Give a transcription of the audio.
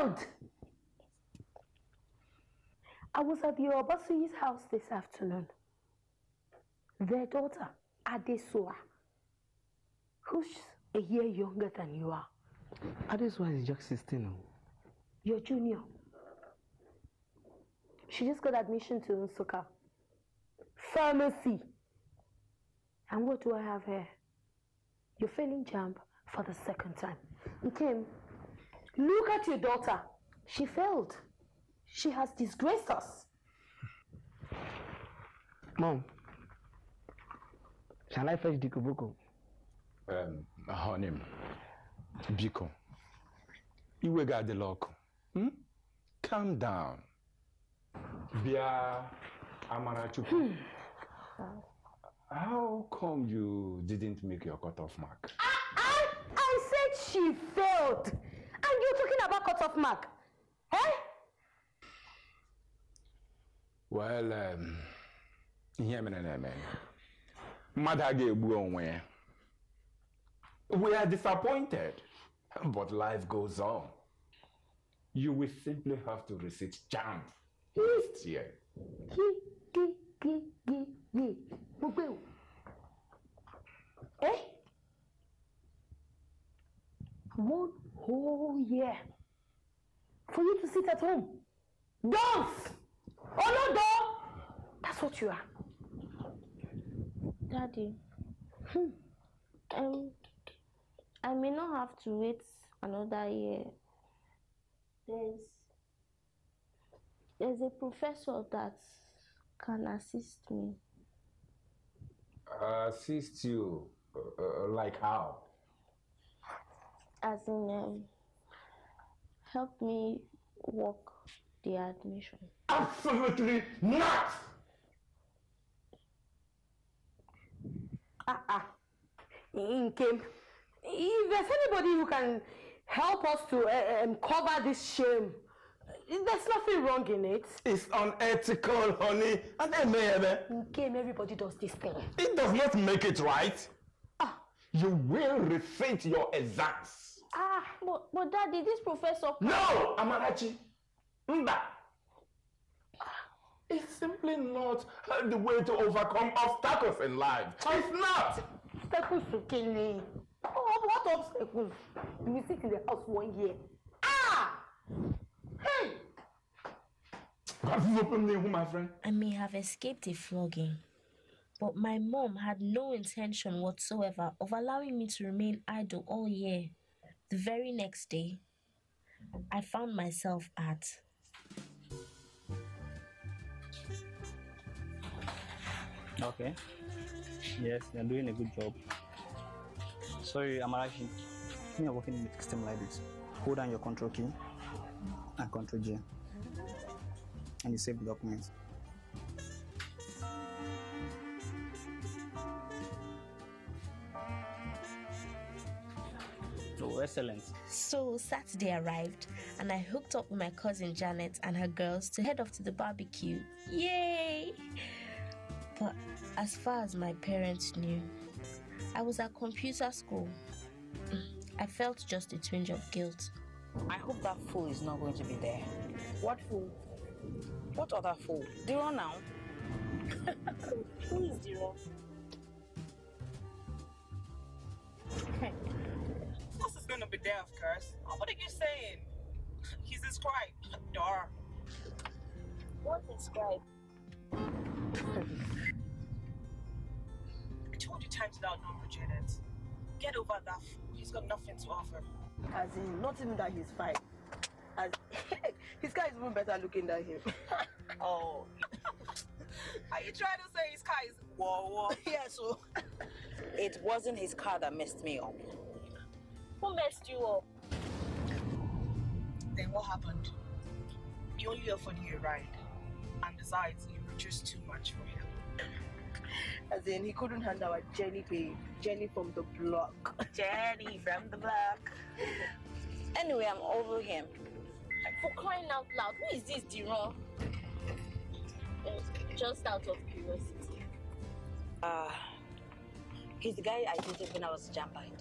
failed! I was at your Obasuyi's house this afternoon. Their daughter, Adesua, who's a year younger than you are. Adesua is just 16. Your junior. She just got admission to Nsukka Pharmacy. And what do I have here? You're failing JAMB for the second time. Nkem, look at your daughter. She failed. She has disgraced us. Mom, shall I fetch Diko Boko? Honey, Biko, you will get the lock. Calm down. Bia Amarachuku. How come you didn't make your cutoff mark? I said she failed. And you're talking about cutoff mark. Eh? Well, we are disappointed, but life goes on. You will simply have to resist JAMB next year. Eh? 1 whole year for you to sit at home. Dance! Oh no, dog! That's what you are. Daddy, I may not have to wait another year. There's a professor that can assist me. Assist you? Like how? As in, help me work the admission. Absolutely not! Nkem, if there's anybody who can help us to cover this shame, there's nothing wrong in it. It's unethical, honey. And Nkem, everybody does this thing. It does not make it right. You will resit your exams. But Daddy, this professor... No, Amarachi. Mba. It's simply not the way to overcome obstacles in life. It's not. Obstacles to kill me. What obstacles? You will sit in the house 1 year. Hey! My friend. I may have escaped a flogging, but my mom had no intention whatsoever of allowing me to remain idle all year. The very next day, I found myself at... Okay. Yes, you're doing a good job. Sorry, Amarachi. When you're working in a system like this, hold down your control key and control G. And you save the documents. Oh, excellent. So Saturday arrived, and I hooked up with my cousin Janet and her girls to head off to the barbecue. Yay! But as far as my parents knew, I was at computer school. I felt just a twinge of guilt. I hope that fool is not going to be there. What fool? What other fool? Diro now. Who is Diro? This is going to be there, of course. What are you saying? He's a scribe. Dar. What is scribe? I told you times without number, Janet. Get over that fool. He's got nothing to offer. As in, not even that he's fine. As his car is even better looking than him. Oh. Are you trying to say his car is whoa? Yeah, so It wasn't his car that messed me up. Who messed you up? Then what happened? He only offered you a ride. And besides, you were just too much for him. as in he couldn't handle our Jenny babe. Jenny from the block. Jenny from the block. Anyway, I'm over him. For crying out loud, who is this Diro? Just out of curiosity. He's the guy I dated when I was a jumper.